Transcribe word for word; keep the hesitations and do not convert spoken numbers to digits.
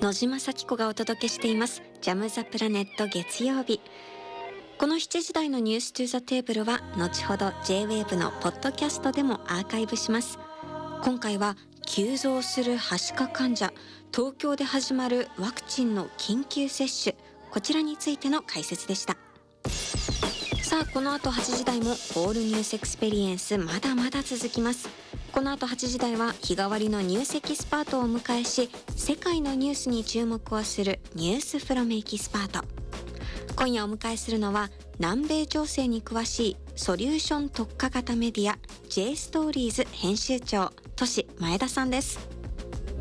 野島咲子がお届けしていますジャムザプラネット月曜日。このしちじ台のニューストゥザテーブルは後ほど ジェイウェーブ のポッドキャストでもアーカイブします。今回は急増するはしか患者、東京で始まるワクチンの緊急接種、こちらについての解説でした。さあ、この後はちじ台もオールニュースエクスペリエンスまだまだ続きます。この後はちじ台は日替わりのニュースエキスパートをお迎えし、世界のニュースに注目をするニュースフロムエキスパート。今夜お迎えするのは南米情勢に詳しいソリューション特化型メディア J ストーリーズ編集長、都市前田さんです。